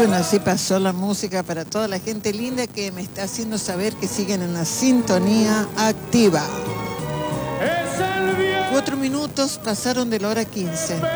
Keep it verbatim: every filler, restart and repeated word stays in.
bueno, así pasó la música para toda la gente linda que me está haciendo saber que siguen en una sintonía activa. Cuatro minutos pasaron de la hora quince.